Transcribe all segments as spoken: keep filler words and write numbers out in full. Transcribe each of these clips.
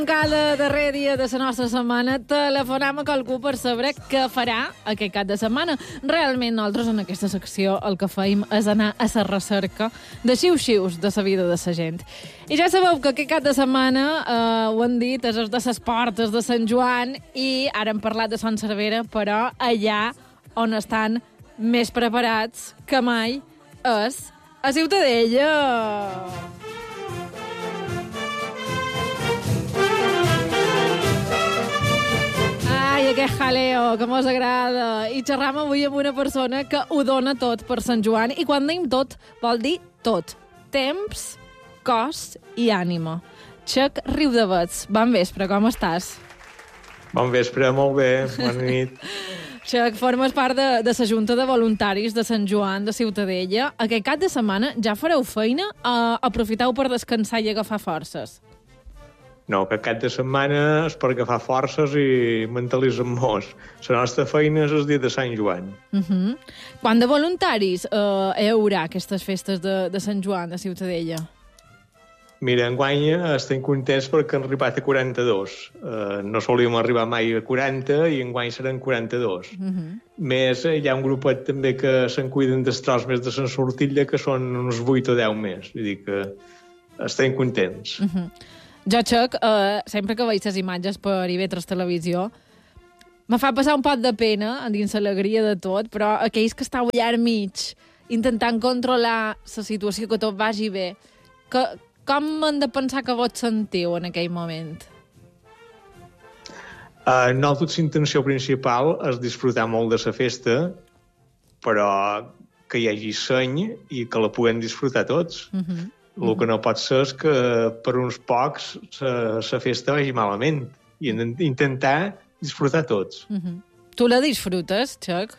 Cada darrer dia de la nostra setmana telefonem a qualcú per saber què farà aquest cap de setmana. Realment nosaltres en aquesta secció el que feim és anar a la recerca de xiu-xius de la vida de la gent. I ja sabeu que aquest cap de setmana, eh, ho han dit, és de les portes de Sant Joan i ara hem parlat de Sant Cervera, però allà on estan més preparats que mai és a Ciutadella. Ai, aquest jaleo, que mos agrada. I xerram avui amb una persona que ho dona tot per Sant Joan. I quan diem tot, vol dir tot. Temps, cos i ànima. Xac Riudavets, bon vespre, com estàs? Bon vespre, molt bé, bona nit. Xac, formes part de, de la Junta de Voluntaris de Sant Joan de Ciutadella. Aquest cap de setmana ja fareu feina? Uh, aprofiteu per descansar i agafar forces? No, que cap de setmana és per agafar forces i mentalitzar-nos. La nostra feina és el dia de Sant Joan. Uh -huh. Quant de voluntaris uh, hi haurà aquestes festes de, de Sant Joan de Ciutadella? Mira, enguany estem contents perquè han arribat a quaranta-dos. Uh, no solíem arribar mai a quaranta i enguany seran quaranta-dos. Uh -huh. Més, hi ha un grupet també que se'n cuiden dels tros més de Sant Sortilla, que són uns vuit o deu més. Vull dir que estem contents. Uh -huh. Jo, Xac, uh, sempre que veig les imatges per I V tres Televisió, me fa passar un poc de pena dins l'alegria de tot, però aquells que estàu allà al mig, intentant controlar la situació, que tot vagi bé, que, com hem de pensar que vos sentiu en aquell moment? Uh, nosaltres, la intenció principal és disfrutar molt de la festa, però que hi hagi seny i que la puguem disfrutar tots. Uh -huh. El que no pot ser és que per uns pocs la festa vagi malament i intentar disfrutar tots. Uh -huh. Tu la disfrutes, Xac?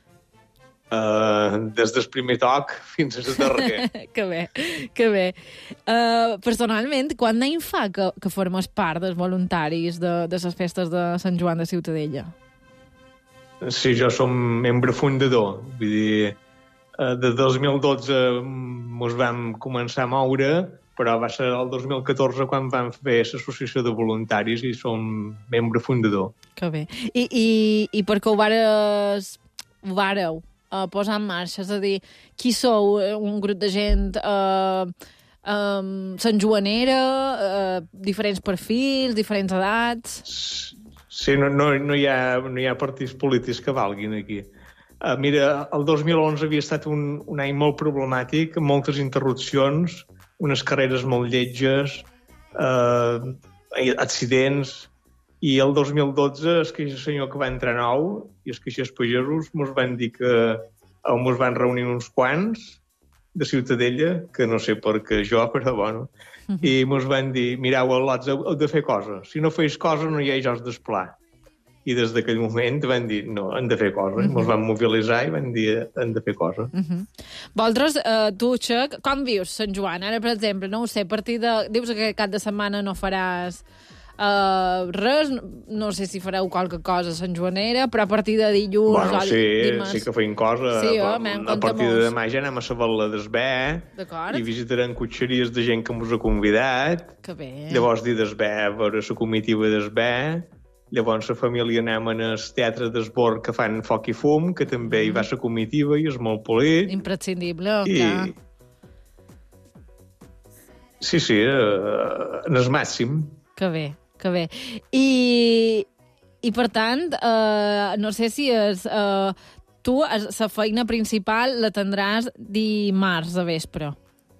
Uh, des del primer toc fins al darrer. Que bé, que bé. Uh, personalment, quant d'any fa que, que formes part dels voluntaris de, de les festes de Sant Joan de Ciutadella? Sí, jo som membre fundador. Vull dir, de dos mil dotze ens vam començar a moure, però va ser el dos mil catorze quan vam fer l'associació de voluntaris i som membre fundador. Que bé. I, i, i per què ho vares, ho vareu uh, posar en marxa? És a dir, qui sou? Un grup de gent uh, um, santjoanera, uh, diferents perfils, diferents edats? Sí, no, no, no, hi ha, no hi ha partits polítics que valguin aquí. Uh, mira, el dos mil onze havia estat un, un any molt problemàtic, amb moltes interrupcions, unes carreres molt lletges, uh, accidents, i el dos mil dotze el queixa senyor que va entrar nou i els queixers pagesos ens van dir que ens van reunir uns quants de Ciutadella, que no sé per què jo, però bueno, uh -huh. i ens van dir, mireu, al lots heu de fer coses, si no feis coses no hi ha jocs d'esplà. I des d'aquell moment van dir, no, hem de fer coses. Uh -huh. Ens van mobilitzar i van dir, hem de fer coses. Uh -huh. Vosaltres, uh, tu, Xac, com vius Sant Joan? Ara, per exemple, no ho sé, a partir de... Dius que cap de setmana no faràs uh, res, no sé si fareu qualque cosa Sant Joanera, però a partir de dilluns... Bueno, o sí, dimarts... sí que feim cosa. Sí, oh, a partir de demà ja anem a la Val·la d'Esbè i visitarem cotxeries de gent que ens ha convidat. Que bé. Llavors, dir d'Esbè, a veure la comitiva d'Esbè. Llavors la família anem al teatre d'Esbord que fan foc i fum, que també hi va la comitiva i és molt polit. Imprescindible, I... clar. Sí, sí, eh, en el màxim. Que bé, que bé. I, i per tant, eh, no sé si és... Eh, tu, la feina principal la tindràs dimarts a vespre.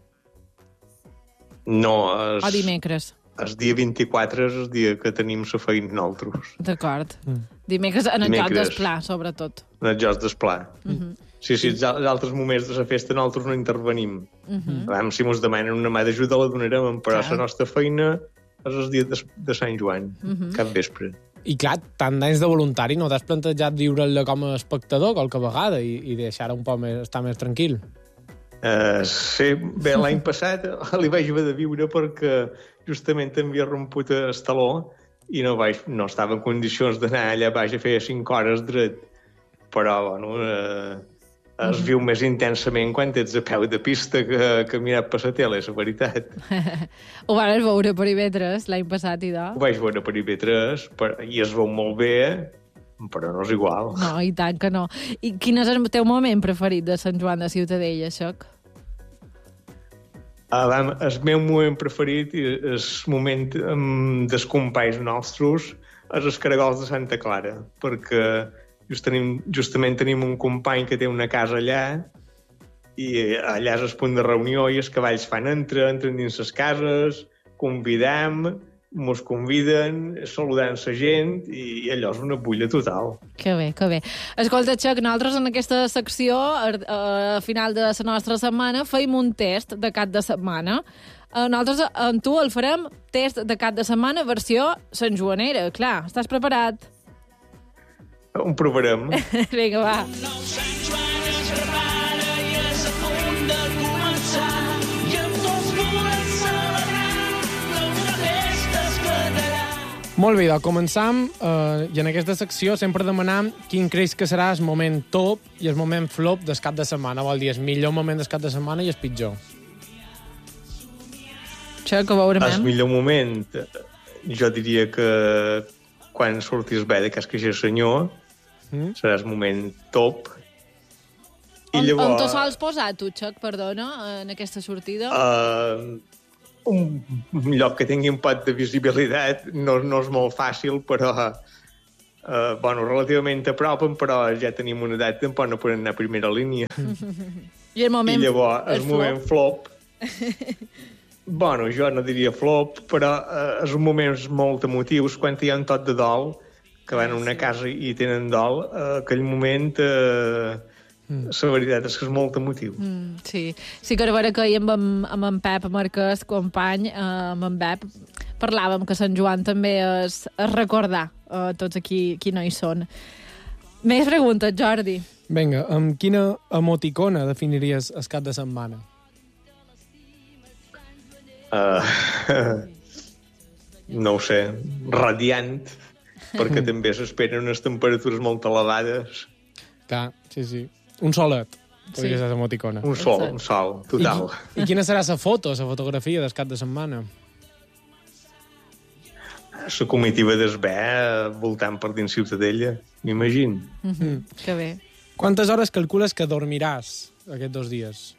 No, és... O dimecres. El dia vint-i-quatre és el dia que tenim la feina nosaltres. D'acord. Mm. Dimecres en el joc d'esplà, sobretot. En el joc d'esplà. Uh -huh. Sí, sí, els altres moments de la festa nosaltres no intervenim. Uh -huh. Vam, si ens demanen una mà d'ajuda la donarem, però la nostra feina és el dia de, de Sant Joan, uh -huh. cap vespre. I clar, tant d'anys de voluntari, no t'has plantejat viure-la com a espectador qualque vegada i, i deixar un poc més, estar més tranquil? Uh, sí, bé, l'any passat li vaig haver de viure perquè justament havia romput el taló i no, vaig, no estava en condicions d'anar allà baix a fer cinc hores dret. Però, bueno, eh, es viu més intensament quan ets a peu de pista que caminat per la tele, és la veritat. Ho vas veure per I V tres l'any passat, i de? Ho vaig veure per I V tres per... i es veu molt bé, però no és igual. No, i tant que no. I quin és el teu moment preferit de Sant Joan de Ciutadella, Xoc? Uh, el meu moment preferit és el moment um, dels companys nostres és els caragols de Santa Clara, perquè just tenim, justament tenim un company que té una casa allà i allà és el punt de reunió i els cavalls fan entrar, entren dins les cases, convidem, mos conviden, saludem la gent i allò és una bulla total. Que bé, que bé. Escolta, Xoc, nosaltres en aquesta secció, a final de la nostra setmana, feim un test de cap de setmana. Nosaltres amb tu el farem test de cap de setmana versió santjoanera. Clar, estàs preparat? Ho provarem. Vinga, va. Molt bé, doncs començam, eh, i en aquesta secció sempre demanam quin creus que serà el moment top i el moment flop del cap de setmana. Vol dir, el millor moment del cap de setmana i el pitjor. Això que veurem. El millor moment, jo diria que quan sortis bé de Cas Caixer Senyor, mm. serà el moment top. I on, llavors, on t'ho sols posar, tu, Xoc, perdona, en aquesta sortida? Uh, un lloc que tingui un pot de visibilitat no, no és molt fàcil, però uh, bueno, relativament a prop, però ja tenim una edat tampoc no podem anar a primera línia. I el moment... I llavors, el, el moment flop... bueno, jo no diria flop, però uh, és un moments molt emotius, quan hi ha un tot de dol, que van a una casa i tenen dol, uh, aquell moment... Uh, Mm. La veritat és que és molt emotiu. Mm, sí. sí que era vera que ahir amb, en, amb en Pep Marquès, company, eh, amb en Pep, parlàvem que Sant Joan també és, és recordar eh, tots aquí qui no hi són. Més preguntes, Jordi. Vinga, amb quina emoticona definiries el cap de setmana? Uh, no ho sé, radiant, perquè també s'esperen unes temperatures molt elevades. Clar, sí, sí. Un solet, podria sí. ser emoticona. Un sol, un sol, total. I, I quina serà la foto, la fotografia del cap de setmana? La comitiva d'Esbé voltant per dins Ciutadella, m'imagino. Mm -hmm. mm. Que bé. Quantes hores calcules que dormiràs aquests dos dies?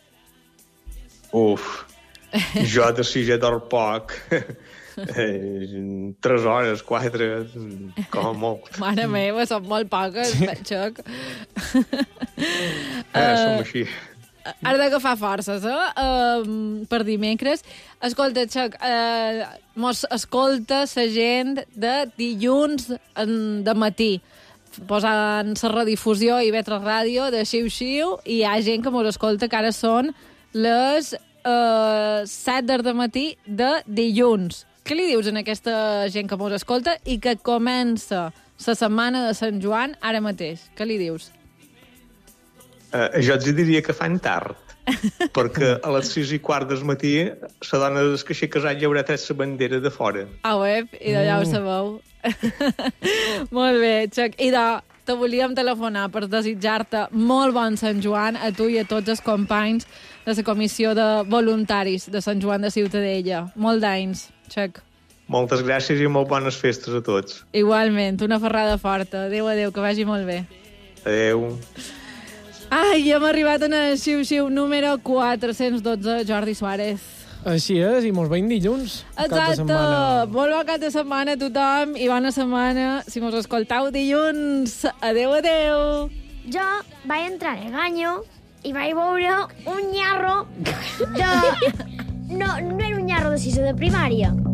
Uf, jo de si ja dorm poc... Eh, tres hores, quatre, com a molt. Mare meva, són molt poques, Xoc. Eh, som així. Has d'agafar forces, eh? Uh, per dimecres. Escolta, Xoc, uh, mos escolta la gent de dilluns de matí, posant la redifusió i vetre ràdio de xiu-xiu, i hi ha gent que mos escolta que ara són les uh, set del matí de dilluns. Què li dius a aquesta gent que mos escolta i que comença la setmana de Sant Joan ara mateix? Què li dius? Uh, jo els diria que fan tard, perquè a les sis i quart del matí la dona del caixer casat ja haurà tret la bandera de fora. Ah, web, i d'allà ho sabeu. Molt bé, Xoc. I de, te volíem telefonar per desitjar-te molt bon Sant Joan a tu i a tots els companys de la Comissió de Voluntaris de Sant Joan de Ciutadella. Molt d'anys, Xoc. Moltes gràcies i molt bones festes a tots. Igualment, una ferrada forta. Adéu, adéu, que vagi molt bé. Adéu. Ai, hem arribat en el xiu-xiu número quatre-cents dotze, Jordi Suárez. Així és, i mos veiem dilluns. Exacte. Molt bon cap de setmana a tothom i bona setmana si mos escoltau dilluns. Adéu, adéu. Jo vaig entrar a Ganyo i vaig veure un nyarro de... No, no era un nyarro de sisè de primària.